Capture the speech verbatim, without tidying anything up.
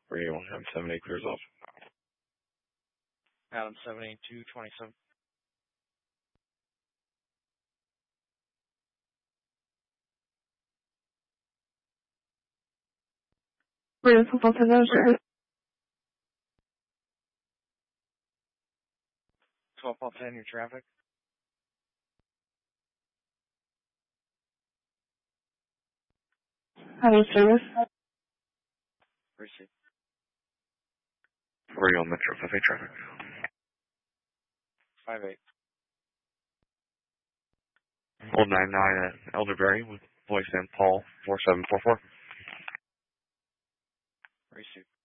three one M seven eight clears off. Adam seven eight two twenty-seven. We're in football position. twelve Pulse ten, your traffic. How is service? Receive. three on Metro five eight traffic. five eight. Hold nine nine at Elderberry with voice and Paul four seven four four. Receive.